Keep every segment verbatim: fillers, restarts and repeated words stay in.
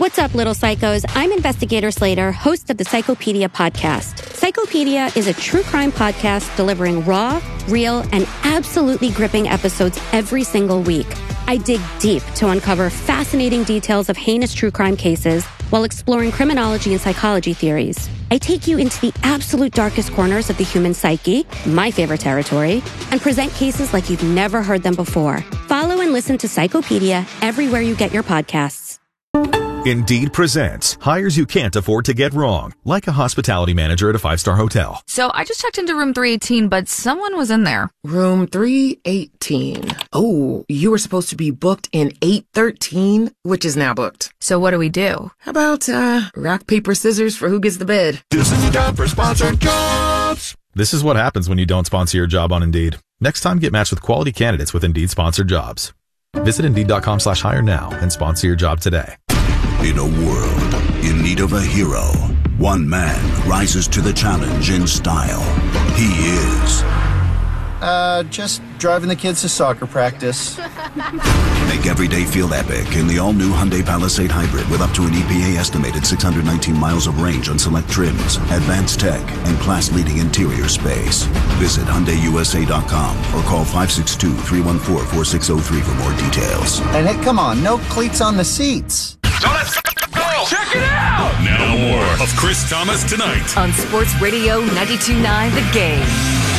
What's up, little psychos? I'm Investigator Slater, host of the Psychopedia podcast. Psychopedia is a true crime podcast delivering raw, real, and absolutely gripping episodes every single week. I dig deep to uncover fascinating details of heinous true crime cases while exploring criminology and psychology theories. I take you into the absolute darkest corners of the human psyche, my favorite territory, and present cases like you've never heard them before. Follow and listen to Psychopedia everywhere you get your podcasts. Indeed presents hires you can't afford to get wrong, like a hospitality manager at a five-star hotel. So I just checked into room three eighteen, but someone was in there. Room three eighteen. Oh, you were supposed to be booked in eight thirteen, which is now booked. So what do we do? How about, uh, rock, paper, scissors for who gets the bed? This is time for sponsored jobs. This is what happens when you don't sponsor your job on Indeed. Next time, get matched with quality candidates with Indeed sponsored jobs. Visit Indeed.com slash hire now and sponsor your job today. In a world in need of a hero, one man rises to the challenge in style. He is... Uh, just driving the kids to soccer practice. Make every day feel epic in the all-new Hyundai Palisade Hybrid with up to an E P A-estimated six hundred nineteen miles of range on select trims, advanced tech, and class-leading interior space. Visit Hyundai U S A dot com or call five six two, three one four, four six zero three for more details. And hey, come on, no cleats on the seats. So let's go! Check it out! Now more of Chris Thomas Tonight on Sports Radio ninety-two point nine The Game.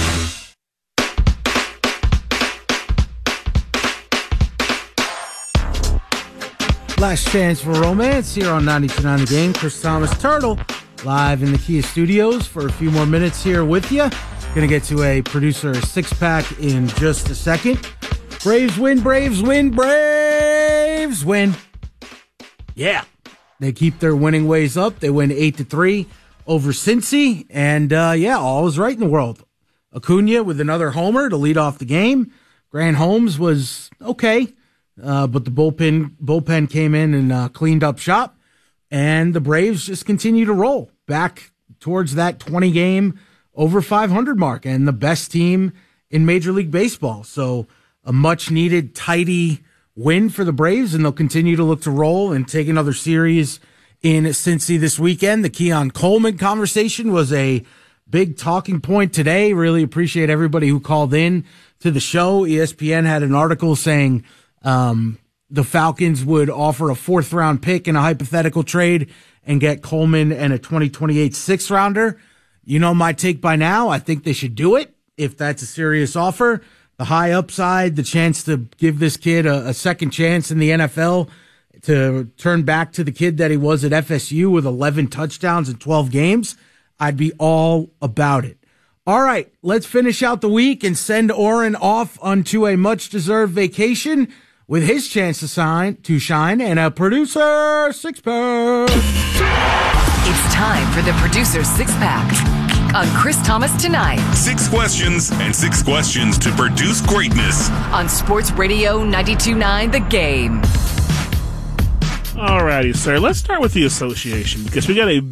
Last chance for romance here on ninety-two point nine The Game. Chris Thomas Turtle live in the Kia studios for a few more minutes here with you. Going to get to a producer six-pack in just a second. Braves win, Braves win, Braves win. Yeah, they keep their winning ways up. They win eight to three over Cincy, and uh, yeah, all is right in the world. Acuna with another homer to lead off the game. Grant Holmes was okay, uh, but the bullpen bullpen came in and uh, cleaned up shop, and the Braves just continue to roll back towards that twenty game over five hundred mark, and the best team in Major League Baseball. So a much needed tidy win for the Braves, and they'll continue to look to roll and take another series in Cincy this weekend. The Keon Coleman conversation was a big talking point today. Really appreciate everybody who called in to the show. E S P N had an article saying um, the Falcons would offer a fourth round pick in a hypothetical trade and get Coleman and a twenty twenty-eight sixth rounder. You know my take by now. I think they should do it if that's a serious offer. The high upside, the chance to give this kid a, a second chance in the N F L, to turn back to the kid that he was at F S U with eleven touchdowns in twelve games. I'd be all about it. All right, let's finish out the week and send Oren off onto a much-deserved vacation with his chance to sign to shine and a producer six-pack. It's time for the producer six-pack on Chris Thomas Tonight. Six questions and six questions to produce greatness on Sports Radio ninety-two point nine The Game. Alrighty, sir. Let's start with the association because we got a